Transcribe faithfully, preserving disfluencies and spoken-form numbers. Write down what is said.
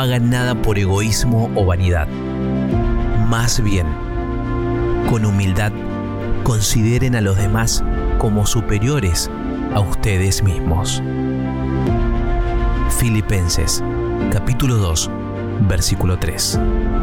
hagan nada por egoísmo o vanidad. Más bien, con humildad, consideren a los demás como superiores a ustedes mismos. Filipenses, capítulo dos, versículo tres.